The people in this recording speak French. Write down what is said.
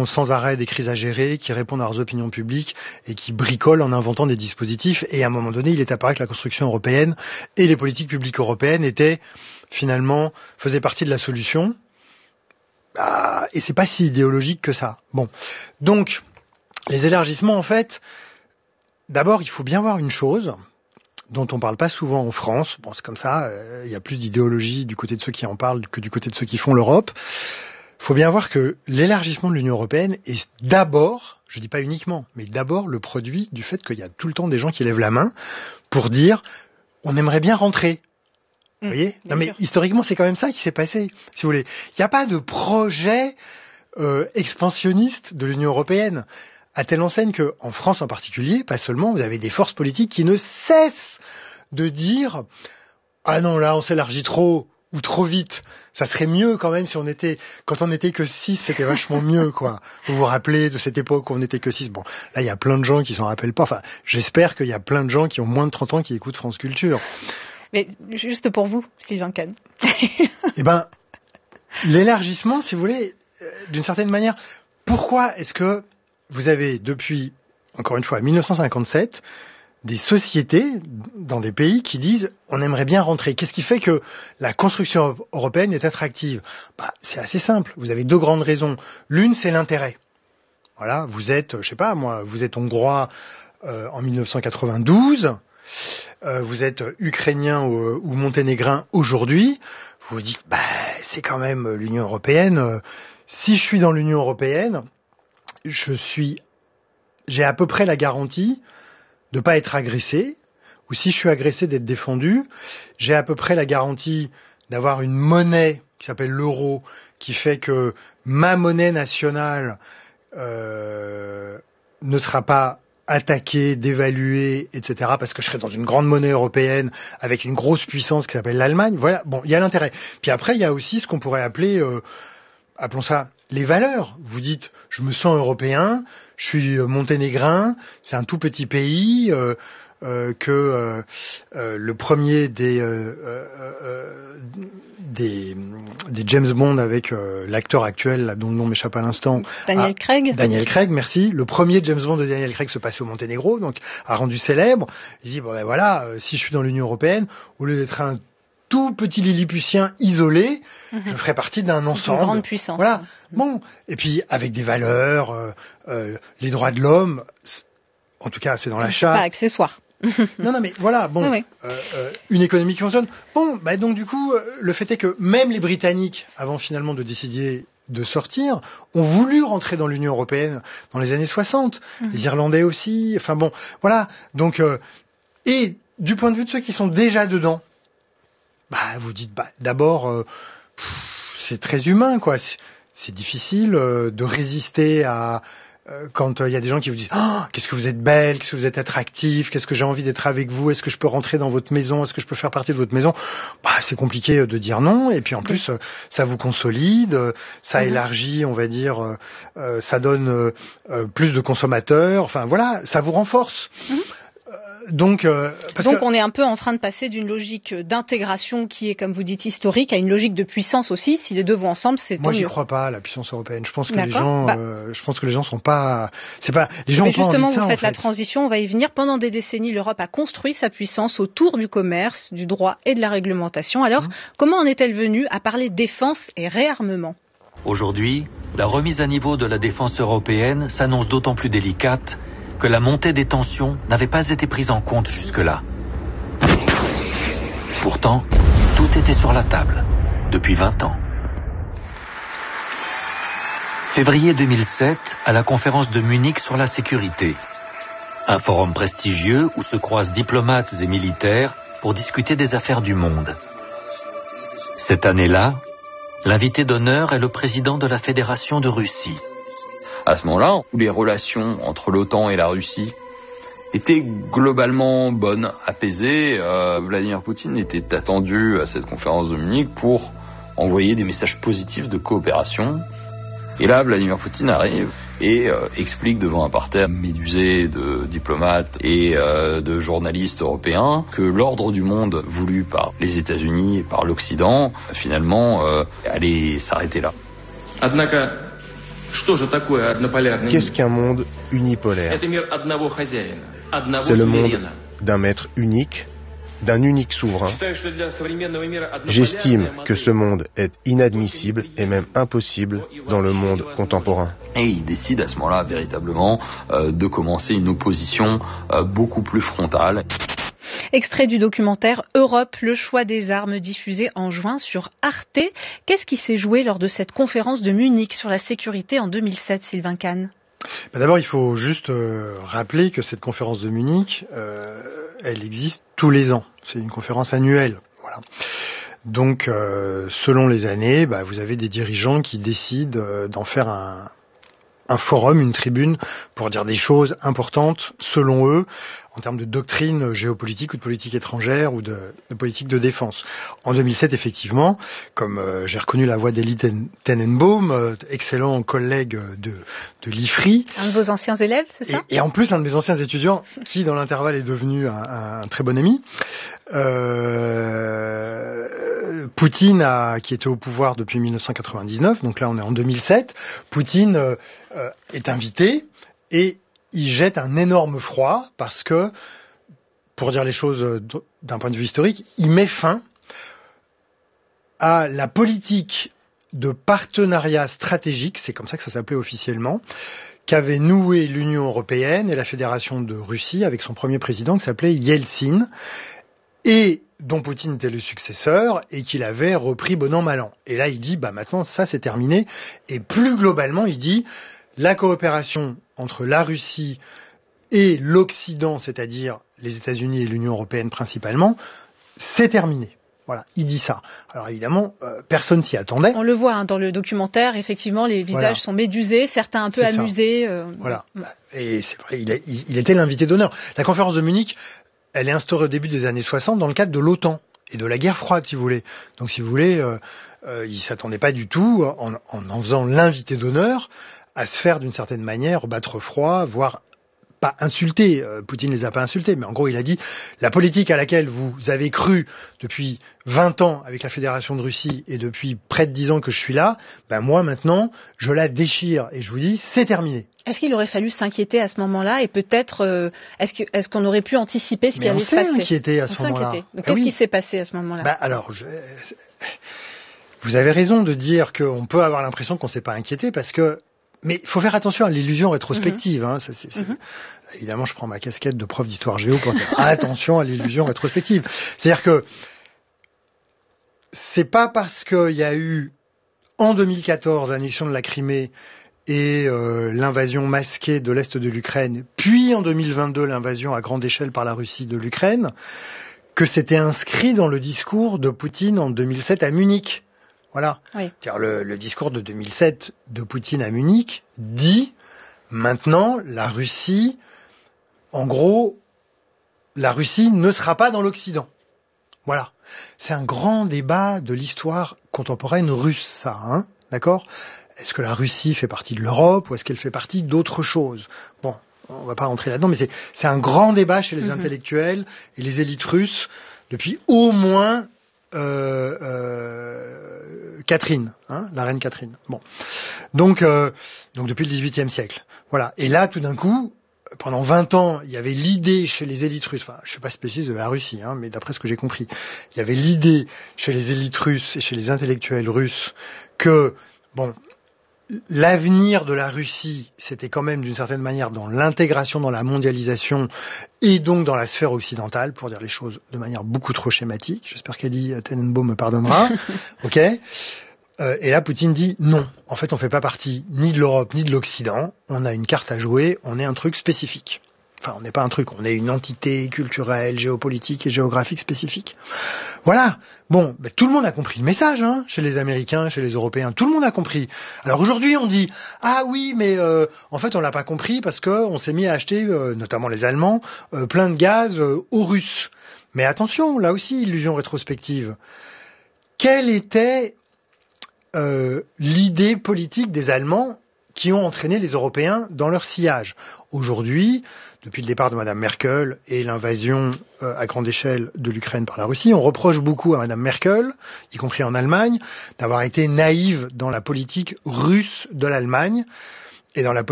ont sans arrêt des crises à gérer, qui répondent à leurs opinions publiques et qui bricolent en inventant des dispositifs. Et à un moment donné, il est apparu que la construction européenne et les politiques publiques européennes faisaient partie de la solution. Et c'est pas si idéologique que ça. Bon. Donc, les élargissements, en fait, d'abord, il faut bien voir une chose dont on parle pas souvent en France. Bon, c'est comme ça, il y a plus d'idéologie du côté de ceux qui en parlent que du côté de ceux qui font l'Europe. Il faut bien voir que l'élargissement de l'Union européenne est d'abord, je dis pas uniquement, mais d'abord le produit du fait qu'il y a tout le temps des gens qui lèvent la main pour dire on aimerait bien rentrer. Vous voyez ? Non, mais historiquement, c'est quand même ça qui s'est passé, si vous voulez. Il n'y a pas de projet expansionniste de l'Union européenne, à telle enseigne que, en France en particulier, pas seulement, vous avez des forces politiques qui ne cessent de dire « Ah non, là, on s'élargit trop ou trop vite. Ça serait mieux quand même si quand on n'était que 6, c'était vachement mieux, quoi. » Vous vous rappelez de cette époque où on n'était que 6. Bon, là, il y a plein de gens qui s'en rappellent pas. Enfin, j'espère qu'il y a plein de gens qui ont moins de 30 ans qui écoutent France Culture. Mais juste pour vous, Sylvain Cane. Eh ben, l'élargissement, si vous voulez, d'une certaine manière, pourquoi est-ce que vous avez depuis, encore une fois, 1957, des sociétés dans des pays qui disent on aimerait bien rentrer. Qu'est-ce qui fait que la construction européenne est attractive ? C'est assez simple. Vous avez deux grandes raisons. L'une, c'est l'intérêt. Voilà, vous êtes, je sais pas moi, vous êtes hongrois en 1992. Vous êtes ukrainien ou monténégrin aujourd'hui, vous vous dites, c'est quand même l'Union européenne. Si je suis dans l'Union européenne, j'ai à peu près la garantie de pas être agressé, ou si je suis agressé, d'être défendu. J'ai à peu près la garantie d'avoir une monnaie qui s'appelle l'euro, qui fait que ma monnaie nationale ne sera pas attaquer, dévaluer, etc., parce que je serai dans une grande monnaie européenne avec une grosse puissance qui s'appelle l'Allemagne. Voilà, bon, il y a l'intérêt. Puis après, il y a aussi ce qu'on pourrait appeler, appelons ça les valeurs. Vous dites, je me sens européen, je suis monténégrin, c'est un tout petit pays, que le premier des James Bond avec l'acteur actuel là, dont le nom m'échappe à l'instant. Daniel Craig. Daniel Craig, merci. Le premier James Bond de Daniel Craig se passait au Monténégro, donc a rendu célèbre. Il dit si je suis dans l'Union européenne, au lieu d'être un tout petit Lilliputien isolé, je ferai partie d'un ensemble. Une grande puissance. Voilà. Bon, et puis avec des valeurs, les droits de l'homme. En tout cas, c'est dans la charte. Pas accessoire. Non, mais voilà, bon, oui. Une économie qui fonctionne. Bon, donc du coup, le fait est que même les Britanniques, avant finalement de décider de sortir, ont voulu rentrer dans l'Union européenne dans les années 60. Les Irlandais aussi. Enfin bon, voilà. Donc, et du point de vue de ceux qui sont déjà dedans, vous dites, d'abord, c'est très humain, quoi. C'est difficile de résister à quand il y a des gens qui vous disent qu'est-ce que vous êtes belle, qu'est-ce que vous êtes attractif, qu'est-ce que j'ai envie d'être avec vous, est-ce que je peux rentrer dans votre maison, est-ce que je peux faire partie de votre maison, c'est compliqué de dire non, et puis en plus ça vous consolide, ça élargit, on va dire, ça donne plus de consommateurs, enfin voilà, ça vous renforce. Donc on est un peu en train de passer d'une logique d'intégration qui est, comme vous dites, historique, à une logique de puissance aussi. Si les deux vont ensemble, c'est tant mieux. Moi, j'y crois pas à la puissance européenne. Je pense que les gens sont pas. C'est pas. Les gens. Mais justement, vous faites la transition. On va y venir. Pendant des décennies, l'Europe a construit sa puissance autour du commerce, du droit et de la réglementation. Alors, comment en est-elle venue à parler défense et réarmement ? Aujourd'hui, la remise à niveau de la défense européenne s'annonce d'autant plus délicate que la montée des tensions n'avait pas été prise en compte jusque-là. Pourtant, tout était sur la table, depuis 20 ans. Février 2007, à la conférence de Munich sur la sécurité. Un forum prestigieux où se croisent diplomates et militaires pour discuter des affaires du monde. Cette année-là, l'invité d'honneur est le président de la Fédération de Russie. À ce moment-là, les relations entre l'OTAN et la Russie étaient globalement bonnes, apaisées. Vladimir Poutine était attendu à cette conférence de Munich pour envoyer des messages positifs de coopération. Et là, Vladimir Poutine arrive et explique devant un parterre médusé de diplomates et de journalistes européens que l'ordre du monde voulu par les États-Unis et par l'Occident, finalement, allait s'arrêter là. Qu'est-ce qu'un monde unipolaire? C'est le monde d'un maître unique, d'un unique souverain. J'estime que ce monde est inadmissible et même impossible dans le monde contemporain. Et il décide à ce moment-là véritablement de commencer une opposition beaucoup plus frontale. Extrait du documentaire Europe, le choix des armes, diffusé en juin sur Arte. Qu'est-ce qui s'est joué lors de cette conférence de Munich sur la sécurité en 2007, Sylvain Kahn? D'abord, il faut juste rappeler que cette conférence de Munich, elle existe tous les ans. C'est une conférence annuelle. Voilà. Donc, selon les années, vous avez des dirigeants qui décident d'en faire un forum, une tribune, pour dire des choses importantes, selon eux, en termes de doctrine géopolitique ou de politique étrangère ou de politique de défense. En 2007, effectivement, comme j'ai reconnu la voix d'Elie Tenenbaum, excellent collègue de l'IFRI. Un de vos anciens élèves, c'est ça? Et en plus, un de mes anciens étudiants, qui dans l'intervalle est devenu un très bon ami. Poutine, qui était au pouvoir depuis 1999, donc là on est en 2007, Poutine est invité et il jette un énorme froid parce que, pour dire les choses d'un point de vue historique, il met fin à la politique de partenariat stratégique, c'est comme ça que ça s'appelait officiellement, qu'avait noué l'Union européenne et la Fédération de Russie avec son premier président qui s'appelait Yeltsin, et dont Poutine était le successeur et qu'il avait repris bon an mal an. Et là, il dit, maintenant, ça, c'est terminé. Et plus globalement, il dit, la coopération entre la Russie et l'Occident, c'est-à-dire les États-Unis et l'Union européenne principalement, c'est terminé. Voilà, il dit ça. Alors évidemment, personne s'y attendait. On le voit dans le documentaire, effectivement, les visages sont médusés, certains un peu amusés. Voilà, et c'est vrai, il était l'invité d'honneur. La conférence de Munich, elle est instaurée au début des années 60 dans le cadre de l'OTAN et de la guerre froide, si vous voulez. Donc, si vous voulez, il s'attendait pas du tout, en faisant l'invité d'honneur, à se faire d'une certaine manière battre froid, voire pas insulter. Poutine les a pas insultés, mais en gros, il a dit la politique à laquelle vous avez cru depuis 20 ans avec la Fédération de Russie et depuis près de 10 ans que je suis là, moi maintenant, je la déchire et je vous dis, c'est terminé. Est-ce qu'il aurait fallu s'inquiéter à ce moment-là et peut-être est-ce qu'on aurait pu anticiper ce qui allait se passer? On s'est inquiété à ce moment-là. Donc qu'est-ce qui s'est passé à ce moment-là? Alors, vous avez raison de dire qu'on peut avoir l'impression qu'on s'est pas inquiété parce que, mais il faut faire attention à l'illusion rétrospective. Hein. Évidemment, je prends ma casquette de prof d'histoire géo pour dire attention à l'illusion rétrospective. C'est-à-dire que c'est pas parce qu'il y a eu en 2014 l'annexion de la Crimée et l'invasion masquée de l'Est de l'Ukraine, puis en 2022 l'invasion à grande échelle par la Russie de l'Ukraine, que c'était inscrit dans le discours de Poutine en 2007 à Munich. Voilà. Oui. C'est-à-dire le discours de 2007 de Poutine à Munich dit maintenant la Russie, en gros, la Russie ne sera pas dans l'Occident. Voilà. C'est un grand débat de l'histoire contemporaine russe, ça, hein, d'accord ? Est-ce que la Russie fait partie de l'Europe ou est-ce qu'elle fait partie d'autre chose ? Bon, on va pas rentrer là-dedans, mais c'est un grand débat chez les intellectuels et les élites russes depuis au moins Catherine, hein, la reine Catherine. Bon, donc depuis le XVIIIe siècle. Voilà. Et là, tout d'un coup, pendant 20 ans, il y avait l'idée chez les élites russes. Enfin, je suis pas spécialiste de la Russie, hein, mais d'après ce que j'ai compris, il y avait l'idée chez les élites russes et chez les intellectuels russes que l'avenir de la Russie, c'était quand même d'une certaine manière dans l'intégration, dans la mondialisation et donc dans la sphère occidentale, pour dire les choses de manière beaucoup trop schématique. J'espère qu'Elie Tenenbaum me pardonnera. Ok. Et là, Poutine dit non. En fait, on fait pas partie ni de l'Europe ni de l'Occident. On a une carte à jouer. On est un truc spécifique. Enfin, on n'est pas un truc. On est une entité culturelle, géopolitique et géographique spécifique. Voilà. Bon, tout le monde a compris le message, hein, chez les Américains, chez les Européens. Tout le monde a compris. Alors aujourd'hui, on dit ah oui, mais en fait, on l'a pas compris parce que on s'est mis à acheter, notamment les Allemands, plein de gaz aux Russes. Mais attention, là aussi, illusion rétrospective. Quelle était l'idée politique des Allemands qui ont entraîné les Européens dans leur sillage. Aujourd'hui, depuis le départ de Madame Merkel et l'invasion à grande échelle de l'Ukraine par la Russie, on reproche beaucoup à Madame Merkel, y compris en Allemagne, d'avoir été naïve dans la politique russe de l'Allemagne et dans la